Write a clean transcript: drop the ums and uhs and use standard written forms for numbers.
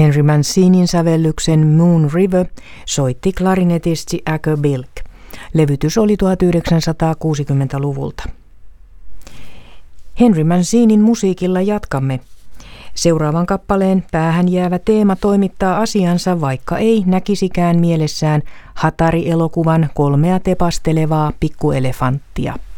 Henry Mancinin sävellyksen Moon River soitti klarinetisti Acker Bilk. Levytys oli 1960-luvulta. Henry Mancinin musiikilla jatkamme. Seuraavan kappaleen päähän jäävä teema toimittaa asiansa, vaikka ei näkisikään mielessään Hatari-elokuvan 3 tepastelevaa pikkuelefanttia.